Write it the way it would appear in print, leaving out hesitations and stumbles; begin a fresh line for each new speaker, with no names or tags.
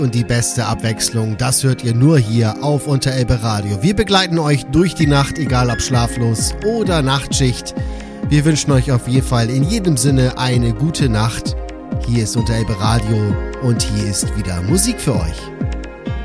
und die beste Abwechslung, das hört ihr nur hier auf Unter Elbe Radio. Wir begleiten euch durch die Nacht, egal ob schlaflos oder Nachtschicht. Wir wünschen euch auf jeden Fall in jedem Sinne eine gute Nacht. Hier ist Unter Elbe Radio und hier ist wieder Musik für euch.